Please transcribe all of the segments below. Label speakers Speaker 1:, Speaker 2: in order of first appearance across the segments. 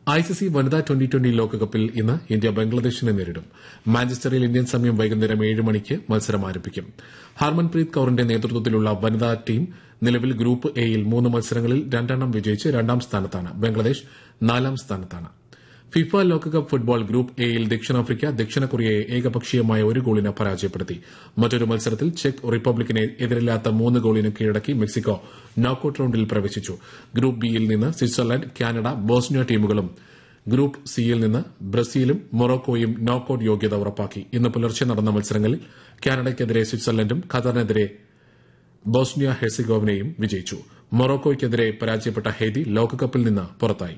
Speaker 1: ICC വനിതാ twenty ലോകകപ്പിൽ ഇന്ന് ഇന്ത്യ ബംഗ്ലാദേശിനെ നേരിടും. മാഞ്ചസ്റ്ററിൽ ഇന്ത്യൻ സമയം വൈകുന്നേരം 7 മണിക്ക് മത്സരം ആരംഭിക്കും. ഹർമൻപ്രീത് കൌറിന്റെ നേതൃത്വത്തിലുള്ള വനിതാ ടീം നിലവിൽ ഗ്രൂപ്പ് എയിൽ 3 മത്സരങ്ങളിൽ 2 വിജയിച്ച് 2ാം സ്ഥാനത്താണ്. ബംഗ്ലാദേശ് 4ാം സ്ഥാനത്താണ്. ഫിഫ ലോകകപ്പ് ഫുട്ബോൾ ഗ്രൂപ്പ് എയിൽ ദക്ഷിണാഫ്രിക്ക ദക്ഷിണ കൊറിയയെ ഏകപക്ഷീയമായ 1 ഗോളിന് പരാജയപ്പെടുത്തി. മറ്റൊരു മത്സരത്തിൽ ചെക്ക് റിപ്പബ്ലിക്കിനെ എതിരില്ലാത്ത 3 ഗോളിന് കീഴടക്കി മെക്സിക്കോ നോക്കൌട്ട് റൌണ്ടിൽ പ്രവേശിച്ചു. ഗ്രൂപ്പ് ബിയിൽ നിന്ന് സ്വിറ്റ്സർലൻഡ്, കാനഡ, ബോസ്നിയ ടീമുകളും ഗ്രൂപ്പ് സിയിൽ നിന്ന് ബ്രസീലും മൊറോക്കോയും നോക്കൌട്ട് യോഗ്യത ഉറപ്പാക്കി. ഇന്ന് പുലർച്ചെ നടന്ന മത്സരങ്ങളിൽ കാനഡയ്ക്കെതിരെ സ്വിറ്റ്സർലൻഡും ഖത്തറിനെതിരെ ബോസ്നിയ ഹെർസിഗോവിനയും വിജയിച്ചു. മൊറോക്കോയ്ക്കെതിരെ പരാജയപ്പെട്ട ഹെയ്തി ലോകകപ്പിൽ നിന്ന് പുറത്തായി.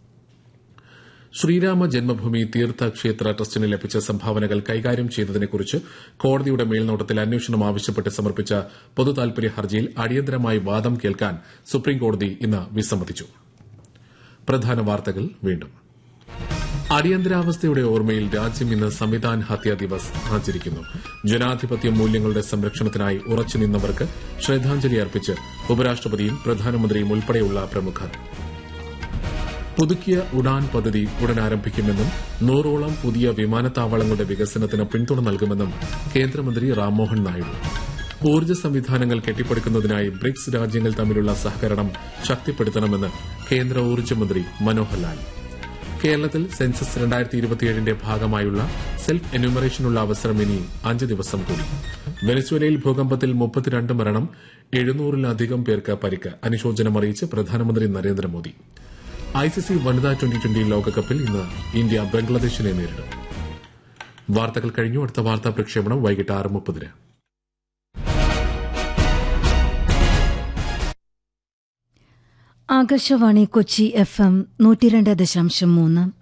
Speaker 1: ശ്രീരാമ ജന്മഭൂമി തീർത്ഥക്ഷേത്ര ട്രസ്റ്റിന് ലഭിച്ച സംഭാവനകൾ കൈകാര്യം ചെയ്തതിനെക്കുറിച്ച് കോടതിയുടെ മേൽനോട്ടത്തിൽ അന്വേഷണം ആവശ്യപ്പെട്ട് സമർപ്പിച്ച പൊതുതാൽപര്യ ഹർജിയിൽ അടിയന്തരമായി വാദം കേൾക്കാൻ സുപ്രീംകോടതി ഇന്ന് വിസമ്മതിച്ചു. പ്രധാന വാർത്തകൾ വീണ്ടും. അടിയന്തരാവസ്ഥയുടെ ഓർമ്മയിൽ രാജ്യം ഇന്ന് സംവിധാൻ ഹത്യാ ദിവസ് ആചരിക്കുന്നു. ജനാധിപത്യ മൂല്യങ്ങളുടെ സംരക്ഷണത്തിനായി ഉറച്ചുനിന്നവർക്ക് ശ്രദ്ധാഞ്ജലി അർപ്പിച്ച് ഉപരാഷ്ട്രപതിയും പ്രധാനമന്ത്രിയും ഉൾപ്പെടെയുള്ള പ്രമുഖർ. പുതുക്കിയ ഉഡാൻ പദ്ധതി ഉടൻ ആരംഭിക്കുമെന്നും 100ഓളം പുതിയ വിമാനത്താവളങ്ങളുടെ വികസനത്തിന് പിന്തുണ നൽകുമെന്നും കേന്ദ്രമന്ത്രി റാംമോഹൻ നായിഡു. ഊർജ്ജ സംവിധാനങ്ങൾ കെട്ടിപ്പടുക്കുന്നതിനായി ബ്രിക്സ് രാജ്യങ്ങൾ തമ്മിലുള്ള സഹകരണം ശക്തിപ്പെടുത്തണമെന്ന് കേന്ദ്ര ഊർജ്ജമന്ത്രി മനോഹർ ലാൽ. കേരളത്തിൽ സെൻസസ് 2027ന്റെ ഭാഗമായുള്ള സെൽഫ് എന്യൂമറേഷനുള്ള അവസരം ഇനി 5 ദിവസം കൂടി. വെനസ്വേലയിൽ ഭൂകമ്പത്തിൽ 32 മരണം, 700-ലധികം പേർക്ക് പരിക്ക്. അനുശോചനമറിയിച്ച് പ്രധാനമന്ത്രി നരേന്ദ്രമോദി. ഐസിസി വനിതാ ട്വന്റി ലോകകപ്പിൽ ഇന്ന് ഇന്ത്യ ബംഗ്ലാദേശിനെ നേരിടും. വാർത്തകൾ കഴിഞ്ഞു. അടുത്ത വാർത്താ പ്രക്ഷേപണം വൈകിട്ട് 6:30.
Speaker 2: ആകാശവാണി കൊച്ചി FM 102.3